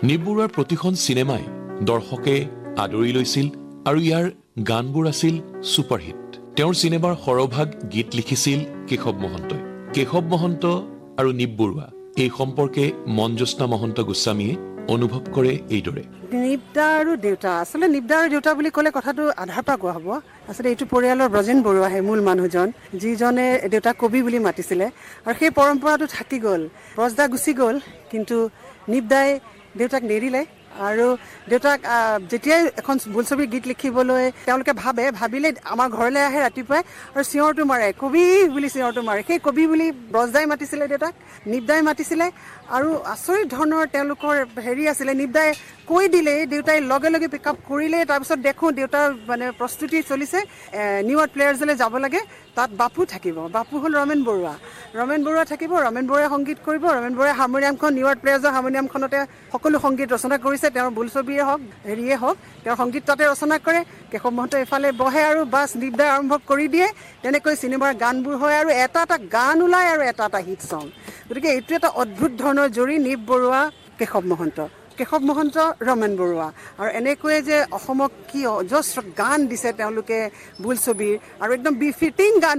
নিপ বৰুৱাৰ প্ৰতিখন চিনেমাই দৰ্শকে আদৰি লৈছিল আৰু ইয়াৰ গানবোৰ আছিল ছুপাৰহিট। তেওঁৰ চিনেমাৰ সৰহভাগ গীত লিখিছিল কেশৱ মহন্তই। কেশৱ মহন্ত আৰু নিপ বৰুৱা এই সম্পৰ্কে মনজ্যোৎস্না মহন্ত গোস্বামীয়ে অনুভৱ কৰে এইদৰে। নিপদা আৰু দেউতা, আচলতে নিপদা আৰু দেউতা বুলি ক'লে কথাটো আধাৰ পৰা কোৱা হ'ব। আচলতে এইটো পৰিয়ালৰ ব্ৰজেন বৰুৱাহে মূল মানুহজন, যিজনে দেউতাক কবি বুলি মাতিছিলে, আৰু সেই পৰম্পৰাটো থাকি গ'ল। ব্ৰজদা গুচি গ'ল, কিন্তু নিপদাই দেউতাক নেৰিলে। আৰু দেউতাক যেতিয়াই এখন বোলছবিৰ গীত লিখিবলৈ তেওঁলোকে ভাবিলে আমাৰ ঘৰলৈ আহে ৰাতিপুৱাই আৰু চিঞৰটো মাৰে, কবি বুলি চিঞৰটো মাৰে। সেই কবি বুলি ব্ৰজদাই মাতিছিলে দেউতাক, নিপদাই মাতিছিলে। আৰু আচৰিত ধৰণৰ তেওঁলোকৰ আছিলে। নিপদাই কৈ দিলেই দেউতাই লগে লগে পিক আপ কৰিলে। তাৰপিছত দেখোঁ দেউতাৰ প্ৰস্তুতি চলিছে, নিউ আৰ্ট প্লেয়াৰ্ছলৈ যাব লাগে। তাত বাপু থাকিব, বাপু হ'ল ৰমেন বৰুৱা থাকিব। ৰমেন বৰুৱাই সংগীত কৰিব। ৰমেন বৰুৱাই হাৰমনিয়ামখন, নিউ আৰ্ট প্লেয়াৰ্ছৰ হাৰমনিয়ামখনতে সকলো সংগীত ৰচনা কৰিছে। তেওঁৰ বোলছবিয়ে হওক হওক, তেওঁৰ সংগীত তাতে ৰচনা কৰে। কেশৱ মহন্ত এইফালে বহে আৰু বাছ নিপদাই আৰম্ভ কৰি দিয়ে। তেনেকৈ চিনেমাৰ গানবোৰ হয় আৰু এটা এটা গান ওলায় আৰু এটা এটা হিট চং। গতিকে এইটো এটা অদ্ভুত ধৰণৰ জৰি, নিপ বৰুৱা, কেশৱ মহন্ত, ৰমেন বৰুৱা। আৰু এনেকৈয়ে যে অসমক কি অজস্ৰ গান দিছে তেওঁলোকে বোলছবিৰ, আৰু একদম বিফিটিং গান